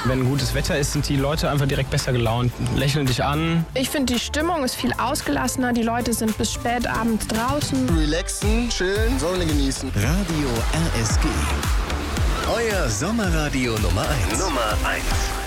Wenn gutes Wetter ist, sind die Leute einfach direkt besser gelaunt, lächeln dich an. Ich finde, die Stimmung ist viel ausgelassener. Die Leute sind bis spät abends draußen. Relaxen, chillen, Sonne genießen. Radio RSG. Euer Sommerradio Nummer 1. Nummer 1.